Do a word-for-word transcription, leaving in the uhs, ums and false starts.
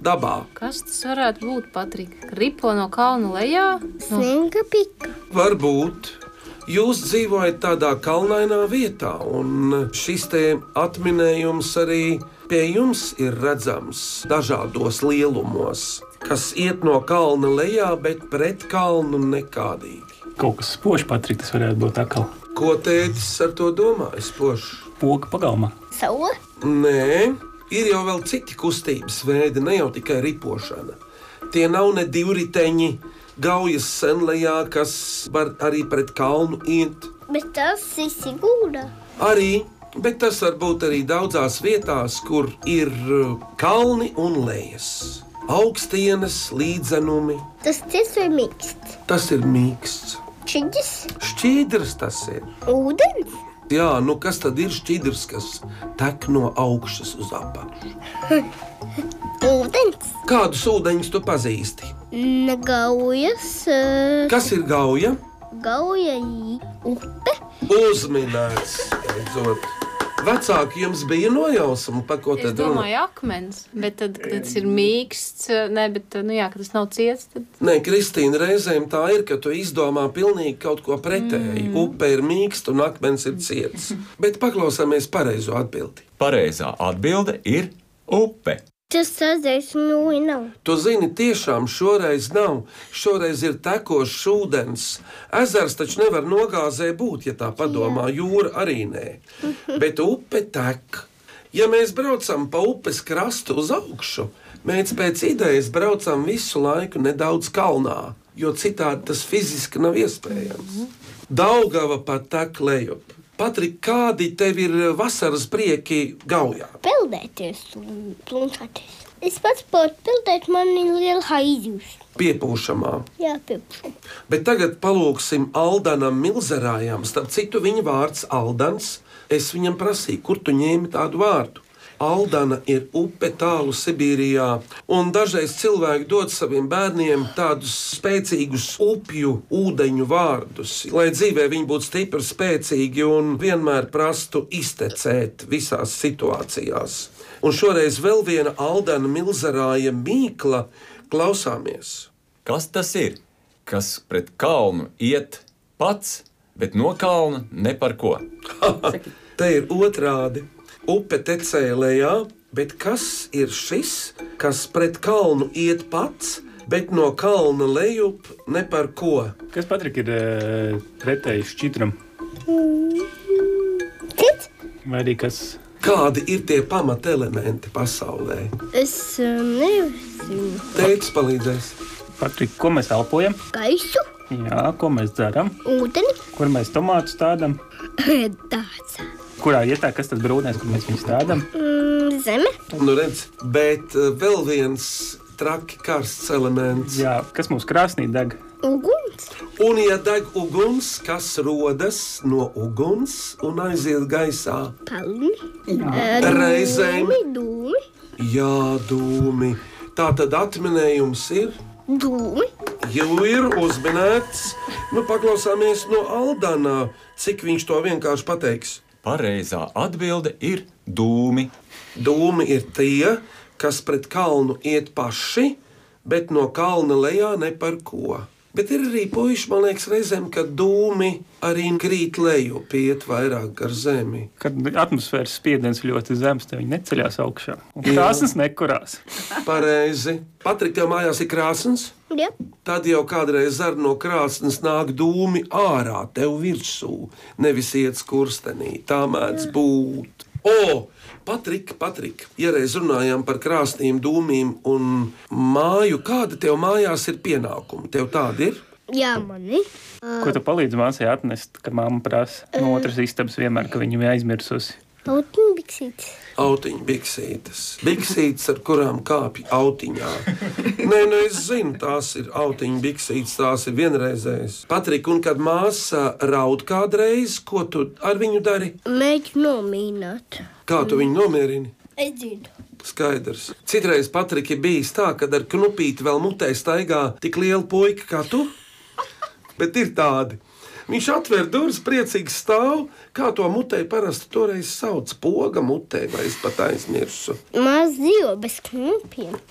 dabā. Kas tas varētu būt, Patrik? Ripo no kalna lejā? Slinka pika. Varbūt. Jūs dzīvojat tādā kalnainā vietā, un šis te atminējums arī pie jums ir redzams dažādos lielumos, kas iet no kalna lejā, bet pret kalnu nekādīgi. Kaut kas spožs, Patrik, tas varētu būt atkal. Ko tētis ar to domāja, spožs? Poga pagalmā. Saule? Nē, ir jau vēl citi kustības veidi, ne jau tikai ripošana. Tie nav ne divriteņi, gaujas senlejā, kas var arī pret kalnu iet. Bet tas ir Sigūda. Arī, bet tas var būt arī daudzās vietās, kur ir kalni un lejas. Augstienes, līdzenumi. Tas tas ir mīksts. Tas ir mīksts. Čiģis? Šķīdrs tas ir. Ūdens? Jā, nu kas tad ir šķidrs, kas tek no augšas uz apakšu? Ūdens? Kādus ūdeņus tu pazīsti? Gaujas. Uh, Kas ir gauja? Gauja upe. Uzminēts, beidzot. Vecāki jums bija nojausma, pa ko Es tad runā? domāju akmens, bet tad, kad tas ir mīksts, ne, bet, nu jā, kad tas nav ciets, tad... Nē, Kristīna, reizēm tā ir, ka tu izdomā pilnīgi kaut ko pretēji. Mm. Upe ir mīksta un akmens ir ciets. Bet paklausāmies pareizo atbildi. Pareizā atbilde ir upe. Tas sazēs nūji nav. Tu zini, tiešām šoreiz nav. Šoreiz ir tekošs ūdens. Ezers taču nevar nogāzē būt, ja tā padomā. Jūra arī nē. Bet upe tek. Ja mēs braucam pa upes krastu uz augšu, mēs pēc idejas braucam visu laiku nedaudz kalnā, jo citādi tas fiziski nav iespējams. Daugava pat tek lejup. Patrik, kādi tev ir vasaras prieki Gaujā? Peldēties un plunčāties. Es pats pat peldēt, man ir liela haizjūs. Piepūšamā. Jā, piepūšamā. Bet tagad palūksim Aldanam Milzerājam. Starp citu, viņa vārds Aldans. Es viņam prasīju, kur tu ņēmi tādu vārdu. Aldana ir upe tālu Sibīrijā, un dažreiz cilvēki dod saviem bērniem tādus spēcīgus upju ūdeņu vārdus, lai dzīvē viņi būtu stipri, spēcīgi un vienmēr prastu iztecēt visās situācijās. Un šoreiz vēl viena Aldana Milzerāja mīkla, klausāmies. Kas tas ir? Kas pret kalnu iet pats, bet no kalna ne par ko? Te ir otrādi. Upe tecēja lejā, bet kas ir šis, kas pret kalnu iet pats, bet no kalna lejup ne par ko? Kas, Patrik, ir uh, pretēji šķidram? Cits? Vai arī kas? Kādi ir tie pamatelementi pasaulē? Es um, nezinu. Tētis palīdzēs. Patrik, ko mēs elpojam? Gaisu? Jā, ko mēs dzeram? Ūdeni? Kur mēs tomātus stādām? Tāds. Kurā vietā, kas tad brūnēs, kur mēs viņus stādām? Mm, zeme? Nu redz, bet uh, vēl viens traki karsts elements. Jā, kas mums krāsnī deg? Uguns? Un ja deg uguns, kas rodas no uguns un aiziet gaisā? Palmi? Reizēm. Dūmi, dūmi. Jā, dūmi. Tā tad atminējums ir? Dūmi. Jau ir uzminēts. Nu, paklausāmies no Aldana, cik viņš to vienkārši pateiks. Pareizā atbilde ir dūmi. Dūmi ir tie, kas pret kalnu iet paši, bet no kalna lejā ne par ko. Bet ir arī puiši, man liekas, reizēm, kad dūmi arī krīt leju, piet vairāk gar zemi. Kad atmosfēras spiediens ļoti zems, tad viņi neceļās augšā. Un krāsnes nekurās. Pareizi. Patrik, tev mājās ir krāsnes? Jā. Tad jau kādreiz ar no krāsnes nāk dūmi ārā, tev virsū, nevis iet skurstenī. Tā mēdz būt. O, Patrik, Patrik, ja reiz runājām par krāsnīm, dūmīm un māju, kāda tev mājās ir pienākumi? Tev tāda ir? Jā, mani. Ko tu palīdzi māsai atnest, kad mamma prasa no otras istabas vienmēr, ka viņu aizmirsusi? Autiņu biksītes. Autiņu biksītes. Biksītes, ar kurām kāpj autiņā. Nē, nu es zinu, tās ir autiņu biksītes, tās ir vienreizējas. Patrik, un kad māsa raud kādreiz, ko tu ar viņu dari? Mēģi nomīnāt. Kā tu viņu nomierini? Es dzirdu. Skaidrs. Citreiz Patrik ir bijis tā, kad ar knupīti vēl mutē staigā tik liela puika kā tu. Bet ir tādi. Viņš atver durvis, priecīgs stāv, kā to mutē parasti toreiz sauc, poga mutē, vai es pat aizmirsu. Maz dzīvo bez knupiem.